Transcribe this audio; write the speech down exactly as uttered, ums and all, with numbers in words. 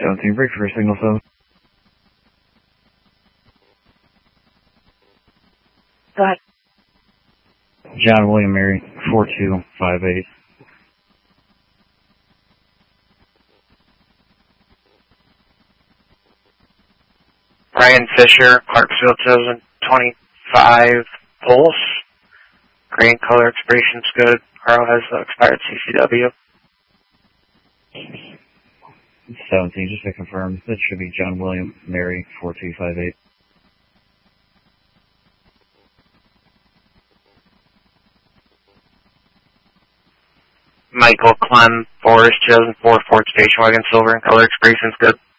seventeen, break for signal seven. Go ahead. John William Mary, four two five eight. Ryan Fisher, Clarksville two thousand twenty-five Pulse. Green color expiration's good. Carl has uh, expired C C W. seventeen, just to confirm, that should be John William Mary, four two five eight. Michael Clem, Forest two thousand four Ford Station Wagon, silver and color expiration's good.